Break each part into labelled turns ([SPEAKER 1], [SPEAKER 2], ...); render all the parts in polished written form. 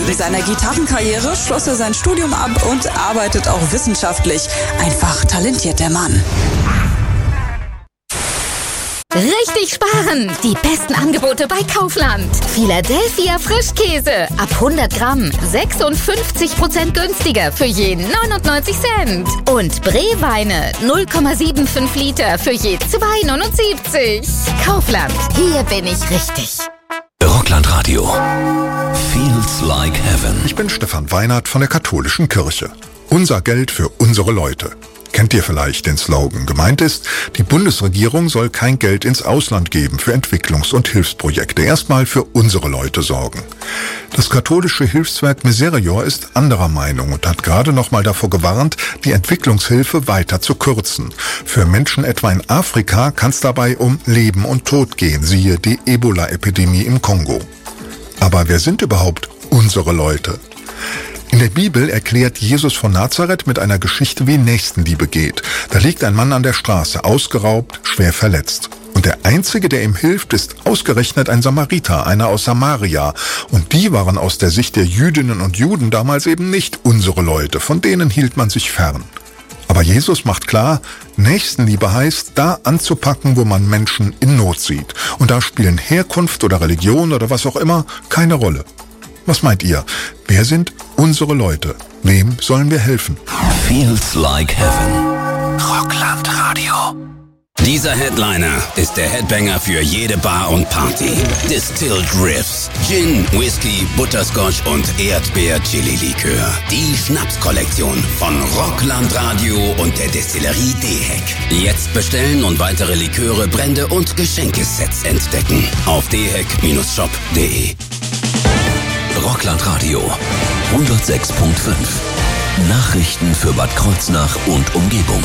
[SPEAKER 1] Mit seiner Gitarrenkarriere schloss er sein Studium ab und arbeitet auch wissenschaftlich. Einfach talentiert der Mann.
[SPEAKER 2] Richtig sparen! Die besten Angebote bei Kaufland. Philadelphia Frischkäse. Ab 100 Gramm 56% günstiger für je 99 Cent. Und Bree-Weine 0,75 Liter für je 2,79. Kaufland. Hier bin ich richtig.
[SPEAKER 3] Rockland Radio. Feels like heaven.
[SPEAKER 4] Ich bin Stefan Weinert von der Katholischen Kirche. Unser Geld für unsere Leute. Kennt ihr vielleicht den Slogan? Gemeint ist, die Bundesregierung soll kein Geld ins Ausland geben für Entwicklungs- und Hilfsprojekte. Erstmal für unsere Leute sorgen. Das katholische Hilfswerk Miserior ist anderer Meinung und hat gerade noch mal davor gewarnt, die Entwicklungshilfe weiter zu kürzen. Für Menschen etwa in Afrika kann es dabei um Leben und Tod gehen, siehe die Ebola-Epidemie im Kongo. Aber wer sind überhaupt unsere Leute? In der Bibel erklärt Jesus von Nazareth mit einer Geschichte, wie Nächstenliebe geht. Da liegt ein Mann an der Straße, ausgeraubt, schwer verletzt. Und der Einzige, der ihm hilft, ist ausgerechnet ein Samariter, einer aus Samaria. Und die waren aus der Sicht der Jüdinnen und Juden damals eben nicht unsere Leute. Von denen hielt man sich fern. Aber Jesus macht klar, Nächstenliebe heißt, da anzupacken, wo man Menschen in Not sieht. Und da spielen Herkunft oder Religion oder was auch immer keine Rolle. Was meint ihr? Wer sind unsere Leute? Wem sollen wir helfen?
[SPEAKER 3] Feels like heaven. Rockland Radio. Dieser Headliner ist der Headbanger für jede Bar und Party. Distilled Riffs, Gin, Whisky, Butterscotch und Erdbeer-Chili-Likör. Die Schnapskollektion von Rockland Radio und der Destillerie Deheck. Jetzt bestellen und weitere Liköre, Brände und Geschenkesets entdecken auf deheck-shop.de. Rockland Radio 106.5. Nachrichten für Bad Kreuznach und Umgebung.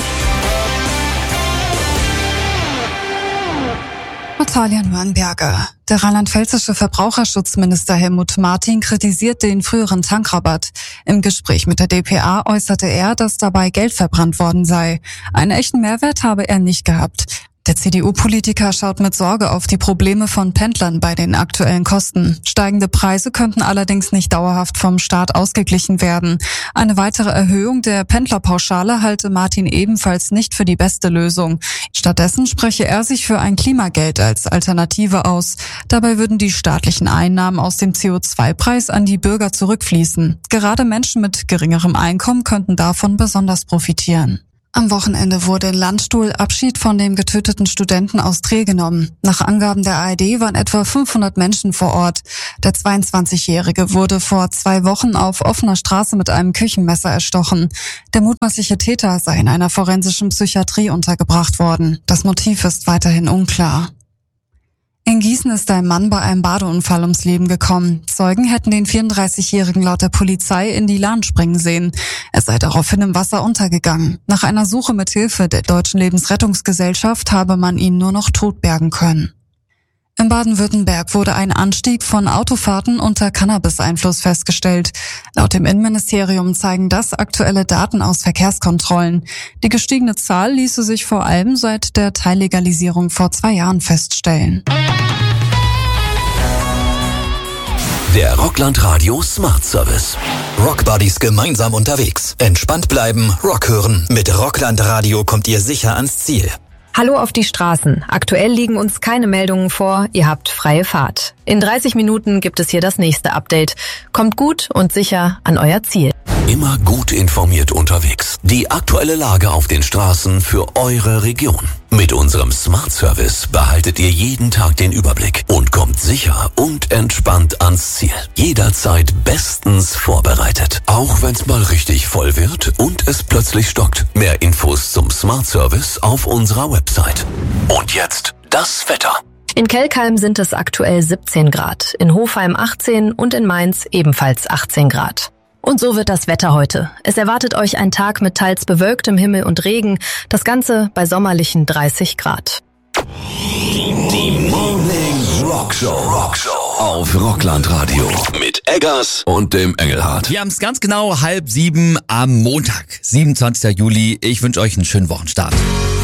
[SPEAKER 5] Natalia Nürnberger. Der rheinland-pfälzische Verbraucherschutzminister Helmut Martin kritisiert den früheren Tankrabatt. Im Gespräch mit der dpa äußerte er, dass dabei Geld verbrannt worden sei. Einen echten Mehrwert habe er nicht gehabt. Der CDU-Politiker schaut mit Sorge auf die Probleme von Pendlern bei den aktuellen Kosten. Steigende Preise könnten allerdings nicht dauerhaft vom Staat ausgeglichen werden. Eine weitere Erhöhung der Pendlerpauschale halte Martin ebenfalls nicht für die beste Lösung. Stattdessen spreche er sich für ein Klimageld als Alternative aus. Dabei würden die staatlichen Einnahmen aus dem CO2-Preis an die Bürger zurückfließen. Gerade Menschen mit geringerem Einkommen könnten davon besonders profitieren. Am Wochenende wurde in Landstuhl Abschied von dem getöteten Studenten aus Trier genommen. Nach Angaben der ARD waren etwa 500 Menschen vor Ort. Der 22-Jährige wurde vor 2 Wochen auf offener Straße mit einem Küchenmesser erstochen. Der mutmaßliche Täter sei in einer forensischen Psychiatrie untergebracht worden. Das Motiv ist weiterhin unklar. In Gießen ist ein Mann bei einem Badeunfall ums Leben gekommen. Zeugen hätten den 34-Jährigen laut der Polizei in die Lahn springen sehen. Er sei daraufhin im Wasser untergegangen. Nach einer Suche mit Hilfe der Deutschen Lebensrettungsgesellschaft habe man ihn nur noch tot bergen können. In Baden-Württemberg wurde ein Anstieg von Autofahrten unter Cannabis-Einfluss festgestellt. Laut dem Innenministerium zeigen das aktuelle Daten aus Verkehrskontrollen. Die gestiegene Zahl ließe sich vor allem seit der Teillegalisierung vor 2 Jahren feststellen.
[SPEAKER 3] Der Rockland Radio Smart Service. Rockbuddies gemeinsam unterwegs. Entspannt bleiben, Rock hören. Mit Rockland Radio kommt ihr sicher ans Ziel.
[SPEAKER 6] Hallo auf die Straßen. Aktuell liegen uns keine Meldungen vor. Ihr habt freie Fahrt. In 30 Minuten gibt es hier das nächste Update. Kommt gut und sicher an euer Ziel.
[SPEAKER 3] Immer gut informiert unterwegs. Die aktuelle Lage auf den Straßen für eure Region. Mit unserem Smart Service behaltet ihr jeden Tag den Überblick und kommt sicher und entspannt ans Ziel. Jederzeit bestens vorbereitet. Auch wenn's mal richtig voll wird und es plötzlich stockt. Mehr Infos zum Smart Service auf unserer Website. Und jetzt das Wetter.
[SPEAKER 6] In Kelkheim sind es aktuell 17 Grad, in Hofheim 18 und in Mainz ebenfalls 18 Grad. Und so wird das Wetter heute. Es erwartet euch ein Tag mit teils bewölktem Himmel und Regen, das Ganze bei sommerlichen 30 Grad.
[SPEAKER 3] Die Morning Rockshow auf Rockland Radio mit Eggers und dem Engelhardt.
[SPEAKER 7] Wir haben es ganz genau 6:30 am Montag, 27. Juli. Ich wünsche euch einen schönen Wochenstart.